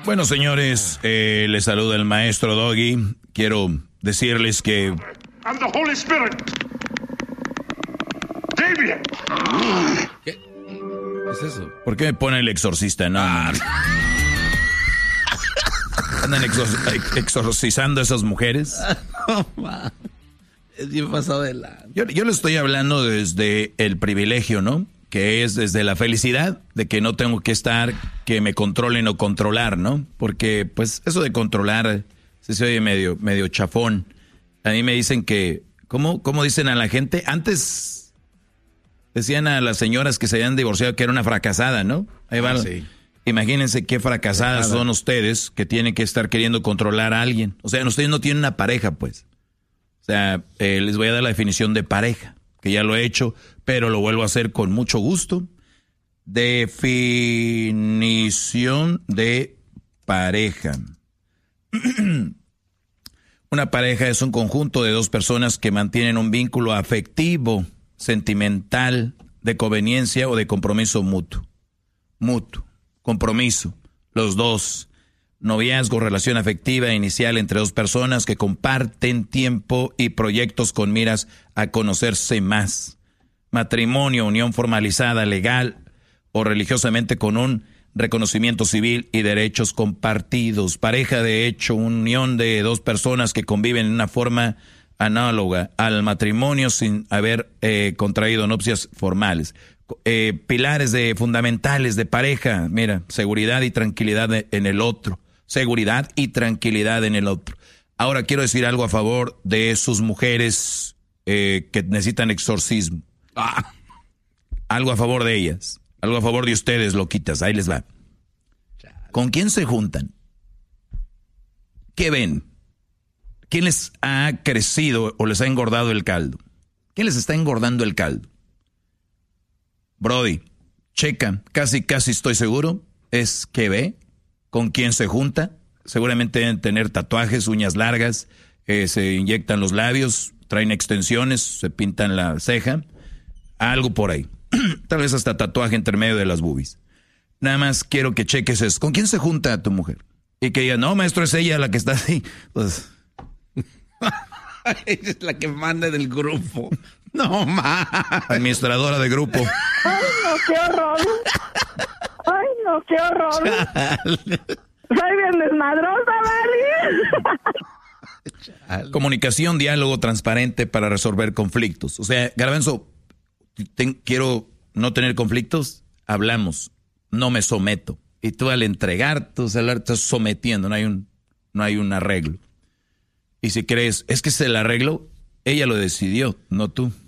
Bueno, señores, les saluda el maestro Doggy. Quiero decirles que... I'm the Holy Spirit. David. ¿Qué es eso? ¿Por qué me pone el exorcista? No. ¿Andan exorcizando a esas mujeres? Es bien pasado de la... Yo le estoy hablando desde el privilegio, ¿no? Que es desde la felicidad de que no tengo que estar, que me controlen o controlar, ¿no? Porque, pues, eso de controlar se oye medio chafón. A mí me dicen que, ¿cómo dicen a la gente? Antes decían a las señoras que se habían divorciado que era una fracasada, ¿no? Ahí va. Sí. Imagínense qué fracasadas son ustedes que tienen que estar queriendo controlar a alguien. O sea, ustedes no tienen una pareja, pues. O sea, les voy a dar la definición de pareja, que ya lo he hecho, pero lo vuelvo a hacer con mucho gusto. Definición de pareja. Una pareja es un conjunto de dos personas que mantienen un vínculo afectivo, sentimental, de conveniencia o de compromiso mutuo. Compromiso. Los dos. Noviazgo, relación afectiva inicial entre dos personas que comparten tiempo y proyectos con miras a conocerse más. Matrimonio, unión formalizada, legal o religiosamente con un reconocimiento civil y derechos compartidos. Pareja, de hecho, unión de dos personas que conviven en una forma análoga al matrimonio sin haber contraído nupcias formales. Pilares fundamentales de pareja, mira, seguridad y tranquilidad en el otro. Seguridad y tranquilidad en el otro. Ahora quiero decir algo a favor de sus mujeres que necesitan exorcismo. Algo a favor de ellas. Algo a favor de ustedes, loquitas. Ahí les va. ¿Con quién se juntan? ¿Qué ven? ¿Quién les ha crecido o les ha engordado el caldo? ¿Quién les está engordando el caldo? Brody, checa, casi estoy seguro, es que ve con quién se junta. Seguramente deben tener tatuajes, uñas largas, se inyectan los labios, traen extensiones, se pintan la ceja, algo por ahí. Tal vez hasta tatuaje entre medio de las boobies. Nada más quiero que cheques eso. ¿Con quién se junta tu mujer? Y que diga, no, maestro, es ella la que está así. Pues... es la que manda del grupo. No, más. Administradora de grupo. Ay, no, qué horror. Ay, no, qué horror. Soy bien desmadrosa, Vali. Comunicación, diálogo transparente para resolver conflictos. O sea, Garbanzo, quiero no tener conflictos, hablamos, no me someto. Y tú al entregar tu celular estás sometiendo, no hay un arreglo. Y si crees, es que es el arreglo, ella lo decidió, no tú.